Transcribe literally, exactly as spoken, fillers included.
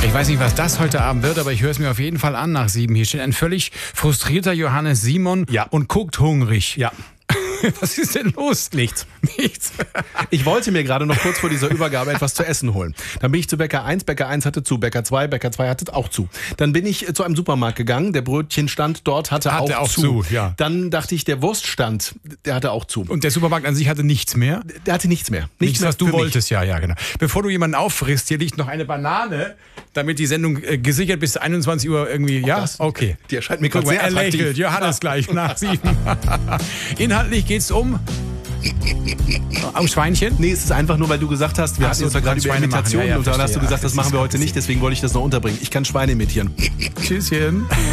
Ich weiß nicht, was das heute Abend wird, aber ich höre es mir auf jeden Fall an nach sieben. Hier steht ein völlig frustrierter Johannes Simon Ja. und guckt hungrig. Ja. Was ist denn los? Nichts. Nichts. Ich wollte mir gerade noch kurz vor dieser Übergabe etwas zu essen holen. Dann bin ich zu Bäcker eins, Bäcker eins hatte zu, Bäcker zwei, Bäcker zwei hatte auch zu. Dann bin ich zu einem Supermarkt gegangen, der Brötchenstand dort hatte, Hatte auch, auch zu, ja. Dann dachte ich, der Wurststand, der hatte auch zu. Und der Supermarkt an sich hatte nichts mehr? Der hatte nichts mehr. Nichts, Nichts, mehr was du für mich. wolltest, ja, ja, genau. Bevor du jemanden auffrisst, hier liegt noch eine Banane, damit die Sendung äh, gesichert bis einundzwanzig Uhr irgendwie, ja? Das- Okay. Die erscheint mir Guck gerade mal, sehr er attraktiv. lächelt. Johannes gleich nach sieben. Inhaltlich geht's um... Um Schweinchen? Nee, es ist einfach nur, weil du gesagt hast, wir Ach hatten so, uns ja du gerade kannst über Schweine machen. Imitationen Ja, ja, und dann hast du verstehe. gesagt, Ach, das das machen ist wir heute witzig. nicht, deswegen wollte ich das noch unterbringen. Ich kann Schweine imitieren. Tschüsschen.